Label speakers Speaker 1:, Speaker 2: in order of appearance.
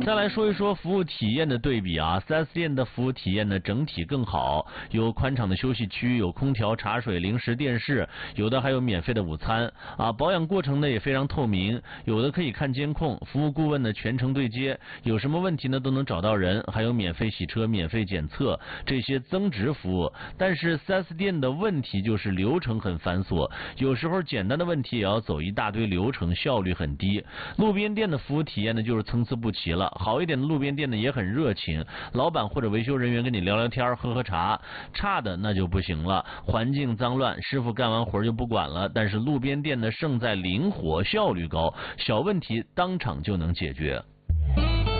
Speaker 1: 再来说一说服务体验的对比啊 ，4S 店的服务体验呢整体更好，有宽敞的休息区，有空调、茶水、零食、电视，有的还有免费的午餐啊。保养过程呢也非常透明，有的可以看监控，服务顾问呢全程对接，有什么问题呢都能找到人，还有免费洗车、免费检测这些增值服务。但是 4S 店的问题就是流程很繁琐，有时候简单的问题也要走一大堆流程，效率很低。路边店的服务体验呢就是参差不齐了。好一点的路边店呢也很热情，老板或者维修人员跟你聊聊天喝喝茶，差的那就不行了，环境脏乱，师傅干完活就不管了。但是路边店呢胜在灵活，效率高，小问题当场就能解决。